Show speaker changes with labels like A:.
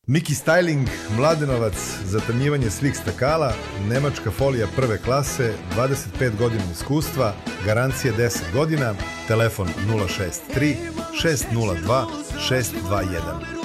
A: Miki Styling, Mladenovac, zatamnjivanje svih stakala, nemačka folija prve klase, 25 godina iskustva, garancije 10 godina, telefon 063 602 621.